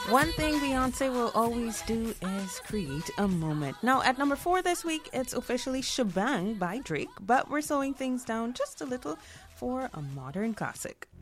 One thing Beyonce will always do is create a moment. Now, at number 4 this week, it's officially Shebang by Drake, but we're slowing things down just a little for a modern classic.